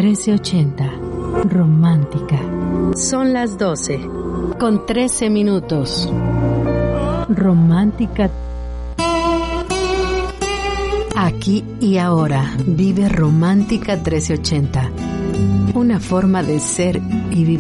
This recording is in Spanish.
1380. Romántica. Son las 12, con 13 minutos. Romántica. Aquí y ahora vive Romántica 1380. Una forma de ser y vivir.